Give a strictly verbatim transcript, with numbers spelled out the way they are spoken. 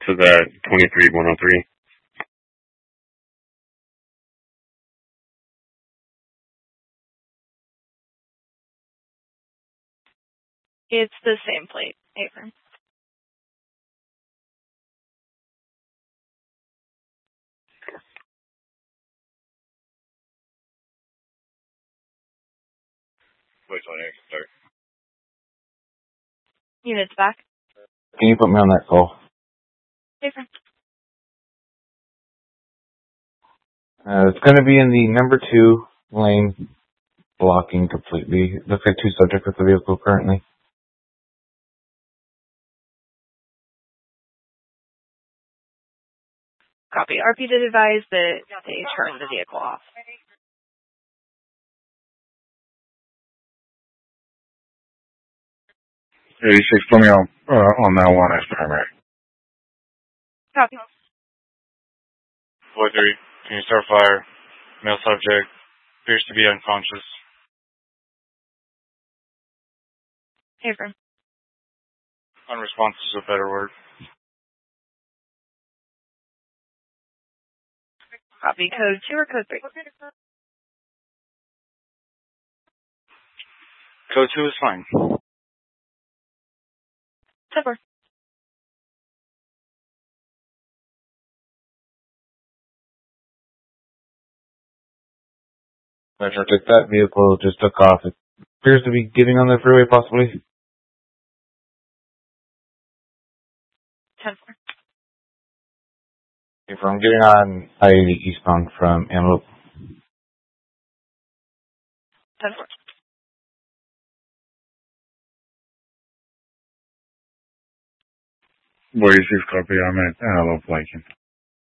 to that twenty-three one oh three. It's the same plate, apron. Which one is it, sir? Units back. Can you put me on that call? Apron. Uh, it's going to be in the number two lane, blocking completely. Looks like two subjects with the vehicle currently. Copy. R P did advise that they turned the vehicle off. eighty-six, put me on, uh, on that one as primary. Copy. four three, can you start fire? Male subject appears to be unconscious. Apron. Unresponsive is a better word. Copy. Code two or code three? Code two is fine. Super. Metro took that vehicle, just took off. It appears to be getting on the freeway, possibly. ten four. If I'm getting on I eighty eastbound from Antelope. ten four. eighty-six, copy. I'm at Antelope Lincoln.